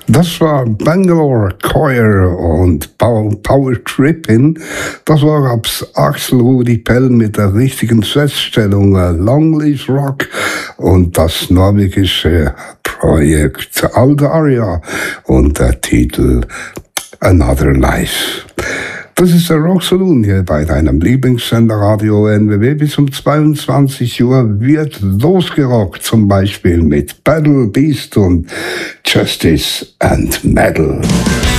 Das war Bangalore Choir und Power Trippin'. Das war Axel Rudi Pell mit der richtigen Feststellung Long Live Rock und das norwegische Projekt Aldaria und der Titel Another Life. Das ist der Rock Saloon hier bei deinem Lieblingssender Radio NWW. Bis um 22 Uhr wird losgerockt, zum Beispiel mit Battle Beast und Justice and Metal.